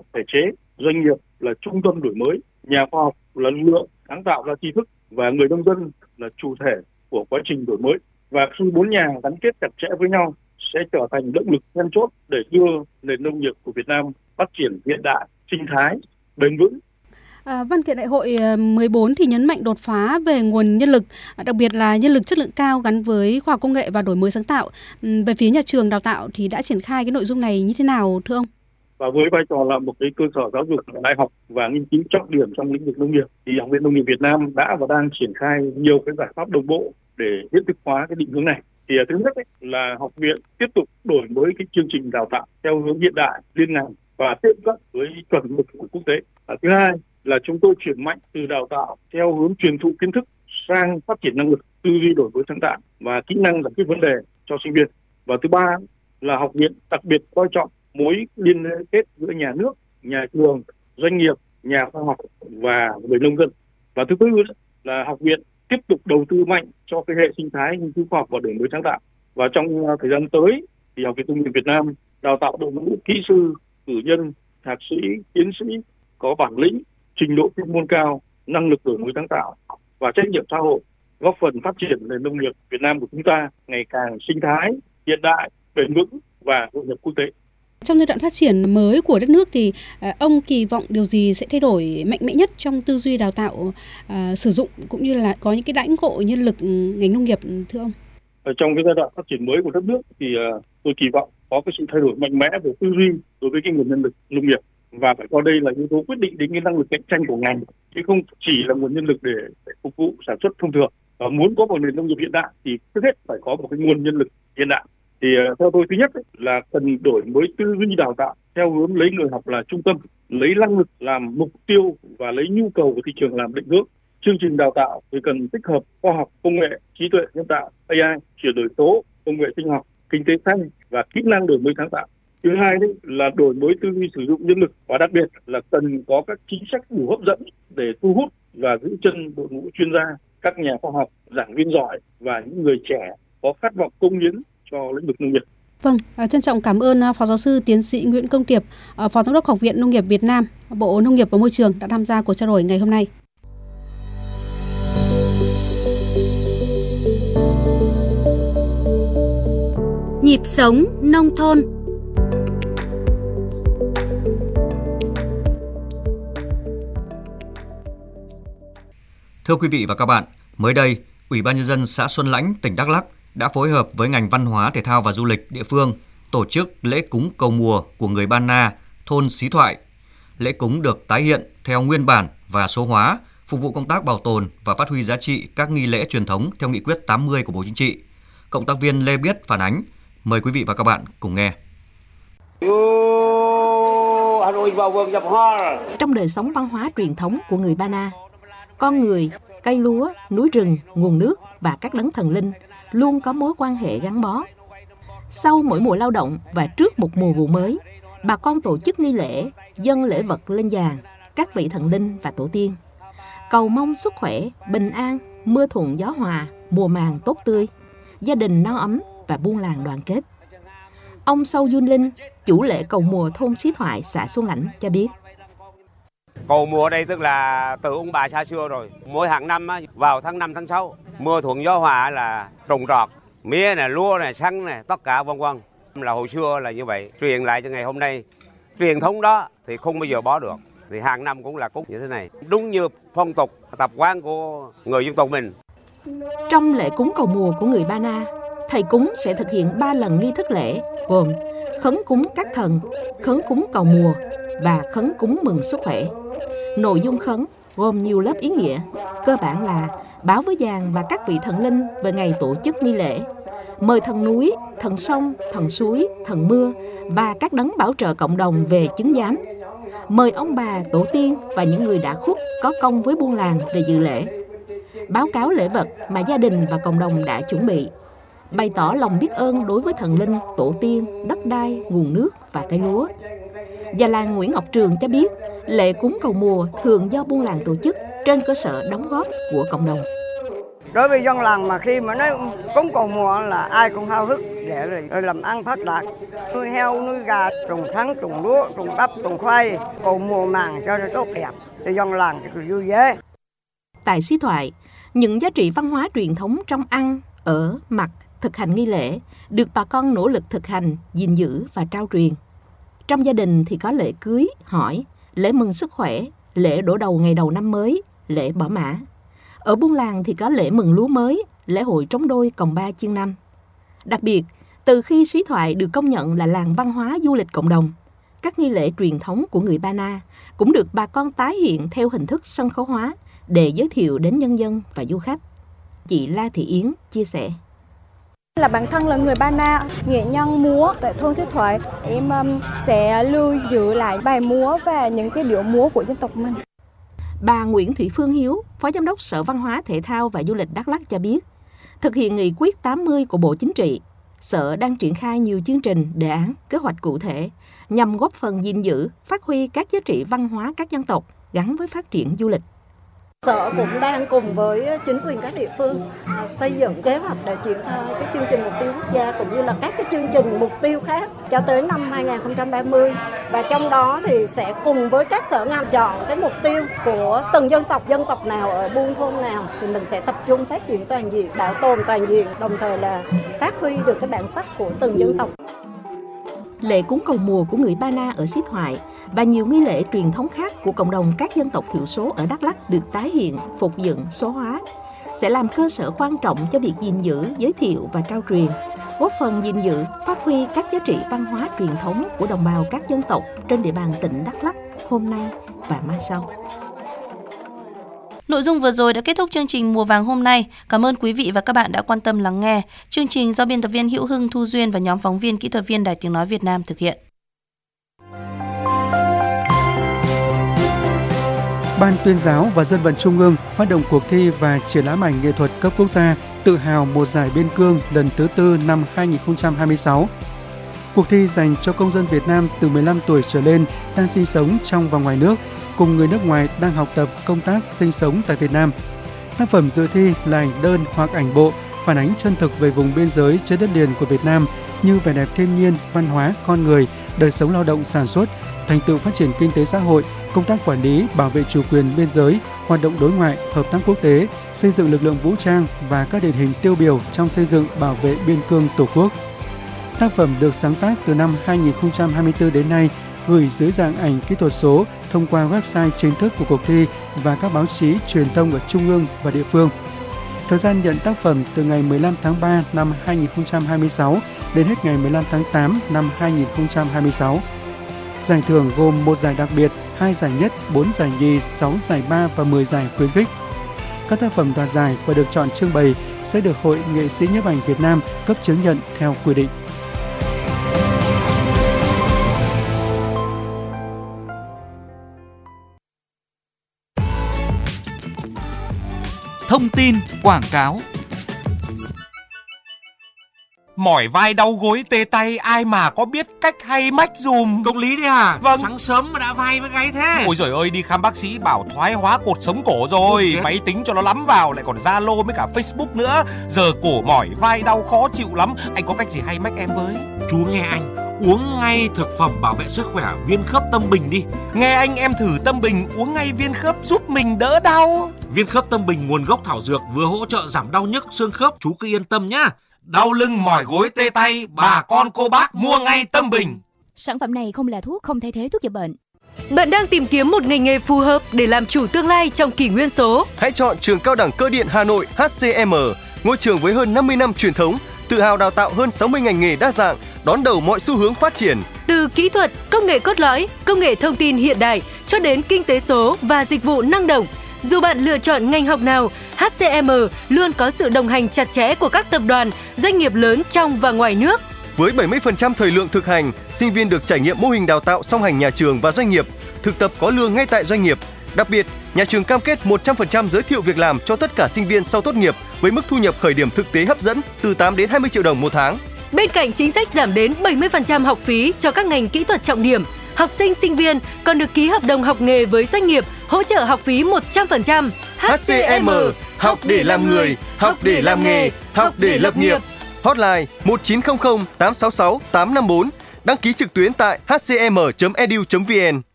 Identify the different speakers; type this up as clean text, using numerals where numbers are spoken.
Speaker 1: thể chế, doanh nghiệp là trung tâm đổi mới, nhà khoa học là lực lượng sáng tạo ra tri thức và người nông dân là chủ thể của quá trình đổi mới. Và khi bốn nhà gắn kết chặt chẽ với nhau sẽ trở thành động lực then chốt để đưa nền nông nghiệp của Việt Nam phát triển hiện đại, sinh thái, bền vững.
Speaker 2: Văn kiện đại hội 14 thì nhấn mạnh đột phá về nguồn nhân lực, đặc biệt là nhân lực chất lượng cao gắn với khoa học công nghệ và đổi mới sáng tạo. Về phía nhà trường đào tạo thì đã triển khai cái nội dung này như thế nào thưa ông?
Speaker 1: Và với vai trò là một cái cơ sở giáo dục đại học và nghiên cứu trọng điểm trong lĩnh vực nông nghiệp, thì Học viện Nông nghiệp Việt Nam đã và đang triển khai nhiều cái giải pháp đồng bộ để hiện thực hóa cái định hướng này. Thì thứ nhất là học viện tiếp tục đổi mới cái chương trình đào tạo theo hướng hiện đại, liên ngành và tiếp cận với chuẩn mực của quốc tế. Thứ hai là chúng tôi chuyển mạnh từ đào tạo theo hướng truyền thụ kiến thức sang phát triển năng lực, tư duy đổi mới sáng tạo và kỹ năng giải quyết vấn đề cho sinh viên. Và thứ ba là học viện đặc biệt coi trọng mối liên kết giữa nhà nước, nhà trường, doanh nghiệp, nhà khoa học và người nông dân. Và thứ tư là học viện tiếp tục đầu tư mạnh cho cái hệ sinh thái nghiên cứu khoa học và đổi mới sáng tạo. Và trong thời gian tới thì Học viện Nông nghiệp Việt Nam đào tạo đội ngũ kỹ sư, cử nhân, thạc sĩ, tiến sĩ có bản lĩnh, trình độ chuyên môn cao, năng lực đổi mới sáng tạo và trách nhiệm xã hội, góp phần phát triển nền nông nghiệp Việt Nam của chúng ta ngày càng sinh thái, hiện đại, bền vững và hội nhập quốc tế.
Speaker 2: Trong giai đoạn phát triển mới của đất nước thì ông kỳ vọng điều gì sẽ thay đổi mạnh mẽ nhất trong tư duy đào tạo, sử dụng cũng như là có những cái đãi ngộ nhân lực ngành nông nghiệp thưa ông?
Speaker 1: Trong cái giai đoạn phát triển mới của đất nước thì tôi kỳ vọng có cái sự thay đổi mạnh mẽ về tư duy đối với cái nguồn nhân lực nông nghiệp, và phải coi đây là yếu tố quyết định đến cái năng lực cạnh tranh của ngành, chứ không chỉ là nguồn nhân lực để phục vụ sản xuất thông thường. Và muốn có một nền nông nghiệp hiện đại thì trước hết phải có một cái nguồn nhân lực hiện đại. Thì theo tôi, thứ nhất là cần đổi mới tư duy đào tạo theo hướng lấy người học là trung tâm, lấy năng lực làm mục tiêu và lấy nhu cầu của thị trường làm định hướng. Chương trình đào tạo thì cần tích hợp khoa học, công nghệ, trí tuệ nhân tạo, AI, chuyển đổi số, công nghệ sinh học, kinh tế xanh và kỹ năng đổi mới sáng tạo. Thứ hai là đổi mới tư duy sử dụng nhân lực, và đặc biệt là cần có các chính sách đủ hấp dẫn để thu hút và giữ chân đội ngũ chuyên gia, các nhà khoa học, giảng viên giỏi và những người trẻ có khát vọng cống hiến cho lĩnh vực nông nghiệp.
Speaker 2: Vâng, trân trọng cảm ơn Phó Giáo sư Tiến sĩ Nguyễn Công Tiệp, Phó Giám đốc Học viện Nông nghiệp Việt Nam, Bộ Nông nghiệp và Môi trường đã tham gia cuộc trao đổi ngày hôm nay.
Speaker 3: Nhịp sống nông thôn.
Speaker 4: Thưa quý vị và các bạn, mới đây, Ủy ban Nhân dân xã Xuân Lãnh, tỉnh Đắk Lắk đã phối hợp với ngành văn hóa, thể thao và du lịch địa phương tổ chức lễ cúng cầu mùa của người Ba Na, thôn Xí Thoại. Lễ cúng được tái hiện theo nguyên bản và số hóa, phục vụ công tác bảo tồn và phát huy giá trị các nghi lễ truyền thống theo nghị quyết 80 của Bộ Chính trị. Cộng tác viên Lê Biết phản ánh. Mời quý vị và các bạn cùng nghe.
Speaker 5: Trong đời sống văn hóa truyền thống của người Ba Na, con người, cây lúa, núi rừng, nguồn nước và các đấng thần linh luôn có mối quan hệ gắn bó. Sau mỗi mùa lao động và trước một mùa vụ mới, bà con tổ chức nghi lễ, dâng lễ vật lên giàn, các vị thần linh và tổ tiên, cầu mong sức khỏe, bình an, mưa thuận gió hòa, mùa màng tốt tươi, gia đình no ấm và buôn làng đoàn kết. Ông Sâu Dun Linh, chủ lễ cầu mùa thôn Xí Thoại, xã Xuân Lãnh cho biết.
Speaker 6: Cầu mùa đây tức là từ ông bà xa xưa rồi. Mỗi hàng năm vào tháng 5, tháng 6, mưa thuận gió hòa là trồng trọt, mía này, lúa này, sắn này, tất cả vân vân. Là hồi xưa là như vậy, truyền lại cho ngày hôm nay. Truyền thống đó thì không bao giờ bỏ được. Thì hàng năm cũng là cúng như thế này. Đúng như phong tục, tập quán của người dân tộc mình.
Speaker 5: Trong lễ cúng cầu mùa của người Ba Na, thầy cúng sẽ thực hiện 3 lần nghi thức lễ, gồm khấn cúng các thần, khấn cúng cầu mùa và khấn cúng mừng sức khỏe. Nội dung khấn gồm nhiều lớp ý nghĩa, cơ bản là báo với giàn và các vị thần linh về ngày tổ chức nghi lễ, mời thần núi, thần sông, thần suối, thần mưa và các đấng bảo trợ cộng đồng về chứng giám, mời ông bà, tổ tiên và những người đã khuất có công với buôn làng về dự lễ, báo cáo lễ vật mà gia đình và cộng đồng đã chuẩn bị, bày tỏ lòng biết ơn đối với thần linh, tổ tiên, đất đai, nguồn nước và cây lúa. Già làng Nguyễn Ngọc Trường cho biết, lễ cúng cầu mùa thường do buôn làng tổ chức trên cơ sở đóng góp của cộng đồng.
Speaker 7: Đối với dân làng mà khi mà nói cúng cầu mùa là ai cũng háo hức để rồi làm ăn phát đạt, nuôi heo, nuôi gà, trồng sắn, trồng lúa, trồng bắp, trồng khoai, cầu mùa màng cho nó tốt đẹp, để dân làng cho vui vẻ.
Speaker 5: Tại Xí Thoại, những giá trị văn hóa truyền thống trong ăn, ở, mặc, thực hành nghi lễ được bà con nỗ lực thực hành, gìn giữ và trao truyền. Trong gia đình thì có lễ cưới, hỏi, lễ mừng sức khỏe, lễ đổ đầu ngày đầu năm mới, lễ bỏ mã. Ở buôn làng thì có lễ mừng lúa mới, lễ hội trống đôi còng ba chiên năm. Đặc biệt, từ khi Xí Thoại được công nhận là làng văn hóa du lịch cộng đồng, các nghi lễ truyền thống của người Ba Na cũng được bà con tái hiện theo hình thức sân khấu hóa để giới thiệu đến nhân dân và du khách. Chị La Thị Yến chia sẻ.
Speaker 8: Là bản thân là người Ba Na, nghệ nhân múa tại thôn Xí Thoại, em sẽ lưu giữ lại bài múa và những cái điệu múa của dân tộc mình.
Speaker 5: Bà Nguyễn Thị Phương Hiếu, Phó Giám đốc Sở Văn hóa Thể thao và Du lịch Đắk Lắk cho biết, thực hiện nghị quyết 80 của Bộ Chính trị, Sở đang triển khai nhiều chương trình, đề án, kế hoạch cụ thể nhằm góp phần gìn giữ, phát huy các giá trị văn hóa các dân tộc gắn với phát triển du lịch.
Speaker 8: Sở cũng đang cùng với chính quyền các địa phương xây dựng kế hoạch để triển khai cái chương trình mục tiêu quốc gia cũng như là các cái chương trình mục tiêu khác cho tới năm 2030. Và trong đó thì sẽ cùng với các sở ngành chọn cái mục tiêu của từng dân tộc nào ở buôn thôn nào thì mình sẽ tập trung phát triển toàn diện, bảo tồn toàn diện, đồng thời là phát huy được cái bản sắc của từng dân tộc.
Speaker 5: Lễ cúng cầu mùa của người Ba Na ở Xí Thoại và nhiều nghi lễ truyền thống khác của cộng đồng các dân tộc thiểu số ở Đắk Lắk được tái hiện, phục dựng, số hóa, sẽ làm cơ sở quan trọng cho việc gìn giữ, giới thiệu và trao truyền, góp phần gìn giữ, phát huy các giá trị văn hóa truyền thống của đồng bào các dân tộc trên địa bàn tỉnh Đắk Lắk hôm nay và mai sau.
Speaker 9: Nội dung vừa rồi đã kết thúc chương trình Mùa Vàng hôm nay. Cảm ơn quý vị và các bạn đã quan tâm lắng nghe. Chương trình do biên tập viên Hữu Hưng, Thu Duyên và nhóm phóng viên kỹ thuật viên Đài Tiếng nói Việt Nam thực hiện.
Speaker 10: Ban Tuyên giáo và Dân vận Trung ương phát động cuộc thi và triển lãm ảnh nghệ thuật cấp quốc gia Tự hào một giải biên cương lần thứ 4 năm 2026. Cuộc thi dành cho công dân Việt Nam từ 15 tuổi trở lên đang sinh sống trong và ngoài nước, cùng người nước ngoài đang học tập, công tác, sinh sống tại Việt Nam. Tác phẩm dự thi là ảnh đơn hoặc ảnh bộ, phản ánh chân thực về vùng biên giới trên đất liền của Việt Nam như vẻ đẹp thiên nhiên, văn hóa, con người, đời sống lao động sản xuất, thành tựu phát triển kinh tế xã hội, công tác quản lý, bảo vệ chủ quyền biên giới, hoạt động đối ngoại, hợp tác quốc tế, xây dựng lực lượng vũ trang và các điển hình tiêu biểu trong xây dựng bảo vệ biên cương Tổ quốc. Tác phẩm được sáng tác từ năm 2024 đến nay, gửi dưới dạng ảnh kỹ thuật số thông qua website chính thức của cuộc thi và các báo chí truyền thông ở trung ương và địa phương. Thời gian nhận tác phẩm từ ngày 15 tháng 3 năm 2026 đến hết ngày 15 tháng 8 năm 2026. Giải thưởng gồm 1 giải đặc biệt, 2 giải nhất, 4 giải nhì, 6 giải ba và 10 giải khuyến khích. Các tác phẩm đoạt giải và được chọn trưng bày sẽ được Hội Nghệ sĩ nhiếp ảnh Việt Nam cấp chứng nhận theo quy định.
Speaker 11: Thông tin quảng cáo. Mỏi vai đau gối tê tay, ai mà có biết cách hay mách dùm.
Speaker 12: Công lý đấy à?
Speaker 11: Vâng.
Speaker 12: Sáng sớm mà đã vai với gáy thế.
Speaker 11: Ôi giời ơi, đi khám bác sĩ bảo thoái hóa cột sống cổ rồi. Máy tính cho nó lắm vào, lại còn Zalo với cả Facebook nữa. Giờ cổ mỏi vai đau khó chịu lắm. Anh có cách gì hay mách em với?
Speaker 12: Chú nghe anh, uống ngay thực phẩm bảo vệ sức khỏe Viên Khớp Tâm Bình đi.
Speaker 11: Nghe anh, em thử Tâm Bình uống ngay viên khớp giúp mình đỡ đau.
Speaker 12: Viên Khớp Tâm Bình nguồn gốc thảo dược, vừa hỗ trợ giảm đau nhức xương khớp, chú cứ yên tâm nhá. Đau lưng mỏi gối tê tay, bà con cô bác mua ngay Tâm Bình.
Speaker 13: Sản phẩm này không là thuốc, không thay thế thuốc chữa bệnh.
Speaker 14: Bạn đang tìm kiếm một ngành nghề phù hợp để làm chủ tương lai trong kỷ nguyên số?
Speaker 15: Hãy chọn Trường Cao đẳng Cơ điện Hà Nội HCM, ngôi trường với hơn 50 năm truyền thống, tự hào đào tạo hơn 60 ngành nghề đa dạng, đón đầu mọi xu hướng phát triển.
Speaker 14: Từ kỹ thuật, công nghệ cốt lõi, công nghệ thông tin hiện đại cho đến kinh tế số và dịch vụ năng động. Dù bạn lựa chọn ngành học nào, HCM luôn có sự đồng hành chặt chẽ của các tập đoàn, doanh nghiệp lớn trong và ngoài nước.
Speaker 15: Với 70% thời lượng thực hành, sinh viên được trải nghiệm mô hình đào tạo song hành nhà trường và doanh nghiệp, thực tập có lương ngay tại doanh nghiệp. Đặc biệt, nhà trường cam kết 100% giới thiệu việc làm cho tất cả sinh viên sau tốt nghiệp với mức thu nhập khởi điểm thực tế hấp dẫn từ 8 đến 20 triệu đồng một tháng.
Speaker 14: Bên cạnh chính sách giảm đến 70% học phí cho các ngành kỹ thuật trọng điểm, học sinh sinh viên còn được ký hợp đồng học nghề với doanh nghiệp, hỗ trợ học phí 100%.
Speaker 15: HCM, học để làm người, học để làm nghề, học để lập nghiệp. Hotline 1900 866 854. Đăng ký trực tuyến tại hcm.edu.vn.